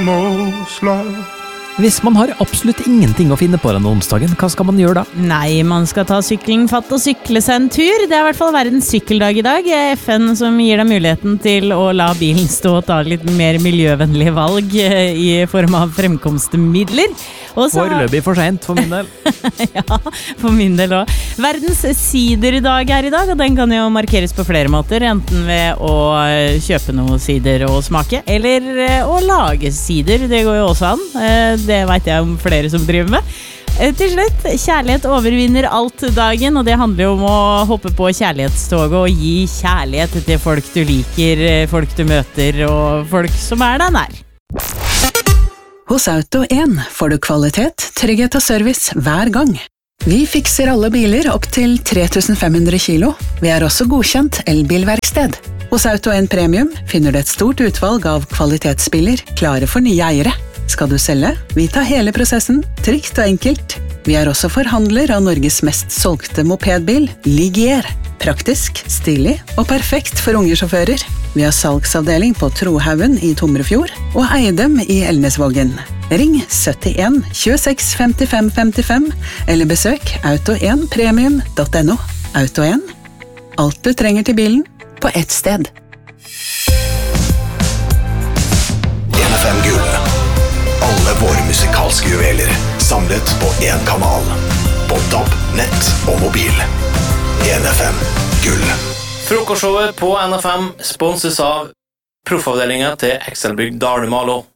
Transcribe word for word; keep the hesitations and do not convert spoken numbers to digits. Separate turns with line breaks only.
Hvis man har absolutt ingenting å finne på denne onsdagen, hva skal man gjøre da?
Nei, man skal ta sykkelen fatt og sykle seg en tur. Det er i hvert fall verdens sykkeldag i dag. F N som gir deg muligheten til å la bilen stå og ta litt mer miljøvennlige valg i form av fremkomstmidler.
Foreløpig for sent for min del.
Ja, for min del også. Verdens siderdag er i dag, og den kan jo markeres på flere måter, enten ved å kjøpe noe sider og smake, eller å lage sider. Det går jo også an. Det vet jeg om flere som driver med. Til slutt, kjærlighet overvinner alt dagen, og det handler jo om å hoppe på kjærlighetstoget og gi kjærlighet til folk du liker, folk du møter, og folk som er deg nær.
Hos Auto en får du kvalitet, trygghet og service hver gang. Vi fikser alle biler opp til tre tusen fem hundre kilo. Vi er også godkjent elbilverksted. Hos Auto en Premium finner du et stort utvalg av kvalitetsbiler klare for nye eiere. Skal du selge? Vi tar hele prosessen, trygt og enkelt. Vi er også forhandler av Norges mest solgte mopedbil, Ligier. Praktisk, stilig og perfekt for unge sjåfører. Vi har salgsavdeling på Trohaugen i Tomrefjord og Eidem i Elnesvågen. Ring syttien tjueseks femtifem femtifem eller besøk auto en premium punktum no. Auto en. Alt du trenger til bilen på ett sted.
N F M Gull. Alle våre musikalske juveler samlet på en kanal. På D A B, nett og mobil. N F M Gull.
Frokostshowet på N F M sponses av proffavdelingen til Excelbygg Dalumalo.